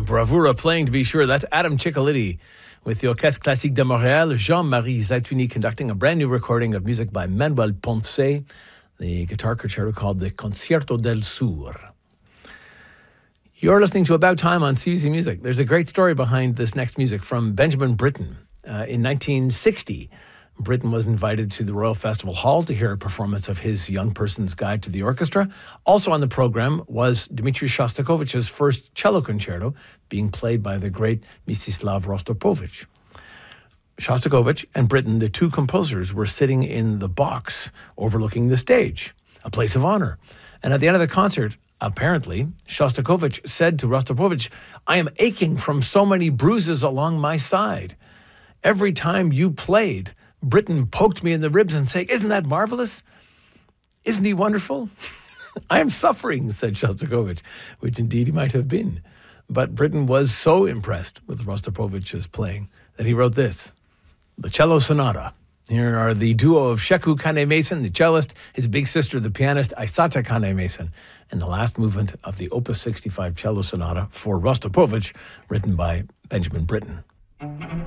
Bravura playing, to be sure. That's Adam Ciccoliti with the Orchestre Classique de Montréal. Jean-Marie Zaituni conducting a brand new recording of music by Manuel Ponce, the guitar concerto called the Concierto del Sur. You're listening to About Time on CBC Music. There's a great story behind this next music from Benjamin Britten. In 1960, Britten was invited to the Royal Festival Hall to hear a performance of his Young Person's Guide to the Orchestra. Also on the program was Dmitri Shostakovich's first cello concerto, being played by the great Mstislav Rostropovich. Shostakovich and Britten, the two composers, were sitting in the box overlooking the stage, a place of honor. And at the end of the concert, apparently, Shostakovich said to Rostropovich, "I am aching from so many bruises along my side. Every time you played, Britten poked me in the ribs and said, 'Isn't that marvelous? Isn't he wonderful?' I am suffering," said Shostakovich, which indeed he might have been. But Britten was so impressed with Rostropovich's playing that he wrote this, the Cello Sonata. Here are the duo of Sheku Kane-Mason, the cellist, his big sister, the pianist, Aisata Kane-Mason, and the last movement of the Opus 65 Cello Sonata for Rostropovich, written by Benjamin Britten.